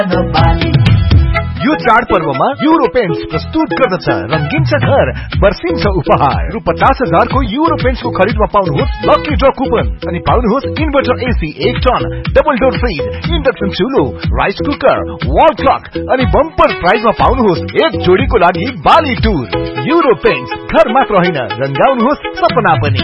यो चाडपर्वमा euro paints प्रस्तुत गर्दछ रंगीन छ घर बर्सिन्छ उपहार रु 50,000 को युरो पेन्ट्स को खरिदमा पाउनुहोस् लकी ड्र कुपन अनि पाउनुहोस् inverter AC 1 ton double door fridge induction चुलो rice cooker wall clock अनि बम्पर प्राइजमा पाउनुहोस् एक जोडीको लागि बाली टुर युरो पेन्ट्स घर मात्र हैन रंगाउनुहोस् सपना पनि।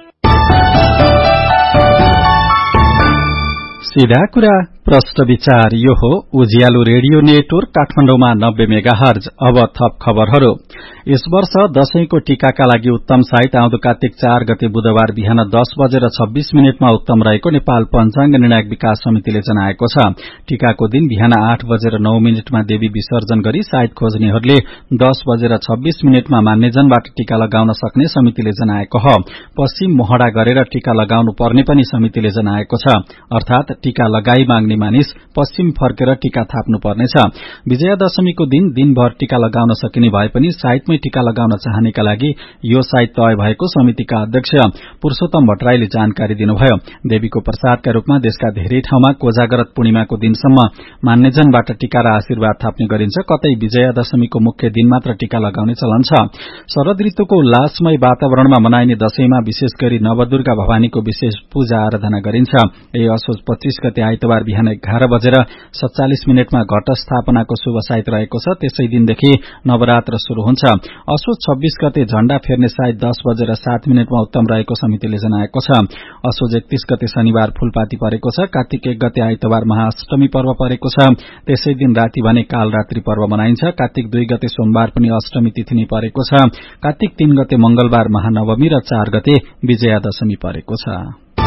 सीधा कुरा प्रश्न विचार यो हो उज्यालो रेडियो नेटवर्क काठमाडौँमा 90 मेगाहर्ज। अब थप खबरहरू। यस वर्ष दशैंको टीकाका लागि उत्तम साइत आउँदो कार्तिक 4 गते बुधबार बिहान 10:26 उत्तम रहेको नेपाल पञ्चाङ्ग निर्णायक विकास समितिले जनाएको छ। टीकाको दिन बिहान 8:09 देवी विसर्जन गरी साइत खोज्नेहरूले 10:26 मान्यजनबाट टीका लगाउन सक्ने समितिले जनाएको हो। पश्चिम मोहडा गरेर टीका लगाउनु पर्ने पनि समितिले जनाएको छ। अर्थात टीका लगाई माग्ने मानिस पश्चिम फर्केर टीका थाप्नु पर्नेछ। विजयादशमीको दिन दिनभर टीका लगाउन सकिने भए पनि साइटमै टीका लगाउन चाहनेका लागि यो साइट तय भएको समितिका अध्यक्ष पुरुषोत्तम भट्टराईले जानकारी दिनुभयो। देवीको प्रसादका रूपमा देशका धेरै ठाउँमा कोजागरत पूर्णिमाको दिनसम्म मान्यजनबाट टीका र आशीर्वाद थाप्ने गरिन्छ। कतै विजयादशमीको मुख्य दिन मात्र टीका लगाउने चलन छ। शरद ऋतुको उल्लासमय वातावरणमा मनाइने दशैंमा विशेष गरी नवदुर्गा भवानीको विशेष पूजा आराधना गरिन्छ। असोज 25 गते आइतबार बिहान 11:47 घट स्थापनाको शुभ साइत रहेको छ। त्यसै दिनदेखि नवरात्र शुरू हुन्छ। असोज 26 गते झण्डा फेर्ने साइत 10:07 उत्तम रहेको समितिले जनाएको छ। असोज 31 गते शनिबार फूलपाती परेको छ। कार्तिक 1 गते आइतबार महाअष्टमी पर्व परेको छ। त्यसै दिन राति भने कालरात्रि पर्व मनाइन्छ। कार्तिक 2 गते सोमबार पनि अष्टमी तिथि नै परेको छ। कार्तिक 3 गते मंगलबार महानवमी र 4 गते विजयादशमी परेको छ।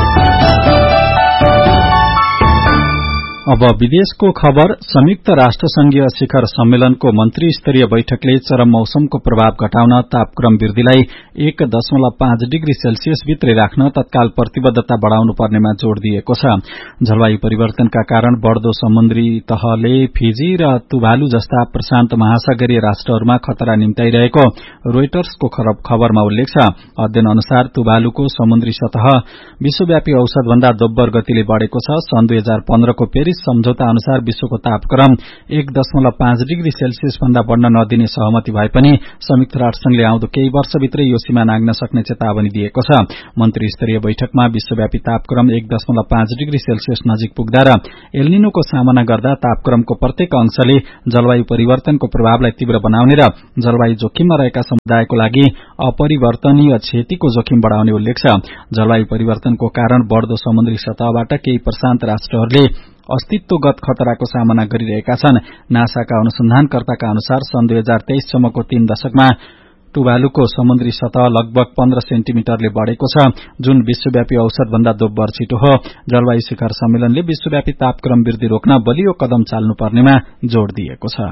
अब विदेशको खबर। संयुक्त राष्ट्र संघीय शिखर सम्मेलनको मन्त्री स्तरीय बैठकले चरम मौसमको प्रभाव घटाउन तापक्रम वृद्धिलाई 1.5 डिग्री सेल्सियस भित्रै राख्न तत्काल प्रतिबद्धता बढ़ाउनु पर्नेमा जोड़ दिएको छ। जलवायु परिवर्तनका कारण बढ़दो समुद्री तहले फिजी र तुभालु जस्ता प्रशान्त महासागरीय राष्ट्रहरूमा खतरा निम्ताइरहेको रोइटर्सको खबरमा उल्लेख छ। अध्ययन अनुसार तुभालुको समुद्री सतह विश्वव्यापी औसतभन्दा दोब्बर गतिले बढ़ेको छ। सन् 2015 को पेरिस सम्झौता अनुसार विश्वको तापक्रम 1.5 डिग्री सेल्सियस भन्दा बढ़न नदिने सहमति भए पनि संयुक्त राष्ट्रसंघले आउँदो केही वर्षभित्रै यो सीमा नाग्न सक्ने चेतावनी दिएको छ। मन्त्री स्तरीय बैठकमा विश्वव्यापी तापक्रम 1.5 डिग्री सेल्सियस नजिक पुग्दा र एल्निनोको सामना गर्दा तापक्रमको प्रत्येक अंशले जलवायु परिवर्तनको प्रभावलाई तीव्र बनाउने र जलवायु जोखिममा रहेका समुदायको लागि अपरिवर्तनीय क्षतिको जोखिम बढ़ाउने उल्लेख छ। जलवायु परिवर्तनको कारण बढ़दो समुद्री सतहबाट केही प्रशान्त राष्ट्रहरूले अस्तित्वगत खतराको सामना गरिरहेका छन्। नासाका अनुसन्धानकर्ताका अनुसार सन् 2023 सम्मको 3 दशकमा टुभालुको समुद्री सतह लगभग 15 सेन्टिमिटरले बढ़ेको छ, जुन विश्वव्यापी औसत भन्दा दोब्बर छिटो हो। जलवायु शिखर सम्मेलनले विश्वव्यापी तापक्रम वृद्धि रोक्न बलियो कदम चाल्नुपर्नेमा जोड़ दिएको छ।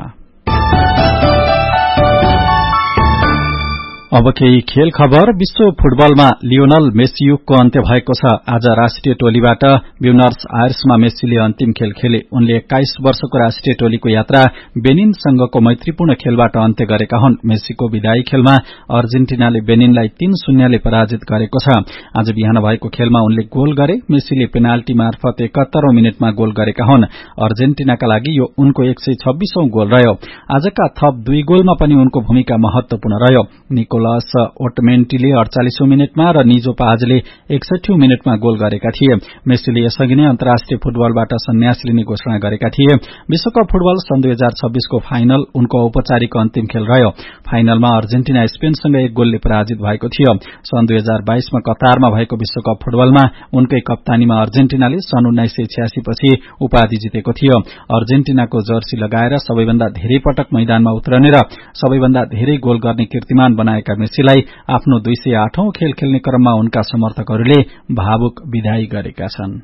अब केही खेल खबर। विश्व फुटबलमा लियोनल मेस्सी युगको अन्त्य भएको छ। आज राष्ट्रिय टोलीबाट ब्युनर्स आयर्समा मेस्सीले अन्तिम खेल खेले। उनले 21 वर्षको राष्ट्रिय टोलीको यात्रा बेनिनसँगको मैत्रीपूर्ण खेलबाट अन्त्य गरेका हुन्। मेस्सीको विदायी खेलमा अर्जेन्टिनाले बेनिनलाई 3-0 ले पराजित गरेको छ। आज बिहान भएको खेलमा उनले गोल गरे। मेस्सीले पेनाल्टी मार्फत 71औं मिनेटमा गोल गरेका हुन्। अर्जेन्टिनाका लागि यो उनको 126औं गोल रह्यो। आजका थप 2 गोलमा पनि उनको भूमिका महत्वपूर्ण रह्यो। निकोलस ओटमेन्टीले 48औं मिनेटमा र निजो पाजले 61औं मिनेटमा गोल गरेका थिए। मेस्सीले यसअघि नै अन्तर्राष्ट्रिय फुटबलबाट सन्यास लिने घोषणा गरेका थिए। विश्वकप फुटबल सन् 2026 को फाइनल उनको औपचारिक अन्तिम खेल रह्यो। फाइनलमा अर्जेन्टिना स्पेनसँग 1 गोलले पराजित भएको थियो। सन् 2022 मा कतारमा भएको विश्वकप फुटबलमा उनकै कप्तानीमा अर्जेन्टिनाले सन् 1986 पछि उपाधि जितेको थियो। अर्जेन्टिनाको जर्सी लगाएर सबैभन्दा धेरै पटक मैदानमा उत्रने र सबैभन्दा धेरै गोल गर्ने कीर्तिमान बनाएका मेस्सीलाई आफ्नो 208औं खेल खेल्ने क्रममा उनका समर्थकहरूले भावुक विदाई गरेका छन्।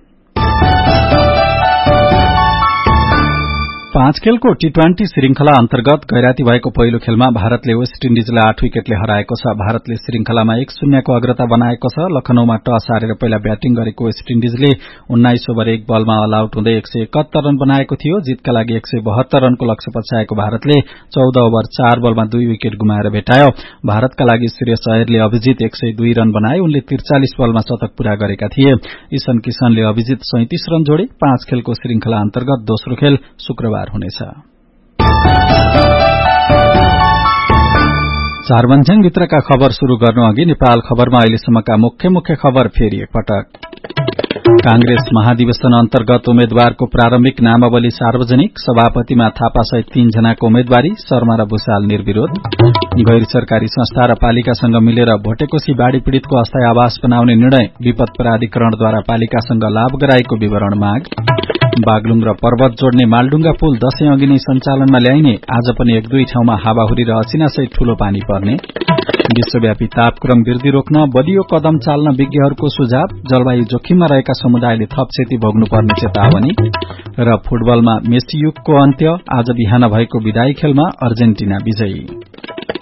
5 खेलको टी20 श्रृंखला अन्तर्गत गैराती भएको पहिलो खेलमा भारतले वेस्ट इन्डिजलाई 8 विकेटले हराएको छ। भारतले श्रृंखलामा 1-0 को अग्रता बनाएको छ। लखनऊमा टस हारेर पहिला ब्याटिङ गरेको वेस्ट इन्डिजले 19 ओभर 1 बलमा अल आउट हुँदै 171 रन बनाएको थियो। जितका लागि 172 रनको लक्ष्य पछ्याएको भारतले 14 ओभर 4 बलमा 2 विकेट गुमाएर भेटायो। भारतका लागि श्रेयस अय्यरले अभिजित 102 रन बनाए। उनले 43 बलमा शतक पूरा गरेका थिए। ईशान किशनले अभिजित 37 रन जोडे। 5 खेलको श्रृंखला अन्तर्गत दोस्रो खेल शुक्रबार उत्तर हुनेछ। चारबन्ज्याङ भित्रका खबर शुरू गर्नु अघि नेपाल खबरमा अहिलेसम्मका मुख्य खबर फेरि एकपटक। कांग्रेस महाधिवेशन अन्तर्गत उम्मेद्वारको प्रारम्भिक नामावली सार्वजनिक, सभापतिमा थापा सहित 3 जनाको उम्मेद्वारी, शर्मा र भूषाल निर्विरोध। गैर सरकारी संस्था र पालिकासँग मिलेर भोटेकोशी बाढ़ी पीड़ितको अस्थायी आवास बनाउने निर्णय, विपद प्राधिकरणद्वारा पालिकासँग लाभ गराएको विवरण माग। बागलुङ र पर्वत जोड्ने मालडुङ्गा पुल दशैं अघि नै सञ्चालनमा ल्याइने, आज पनि 1-2 ठाउँमा हावाहुरी र असिनासहित ठूलो पानी पर्ने। विश्वव्यापी तापक्रम वृद्धि रोक्न बलियो कदम चाल्न विज्ञहरूको सुझाव, जलवायु जोखिममा रहेका समुदायले थप क्षति भोग्नुपर्ने चेतावनी। र फुटबलमा मेसी युगको अन्त्य, आज बिहान भएको विदाई खेलमा अर्जेन्टिना विजयी।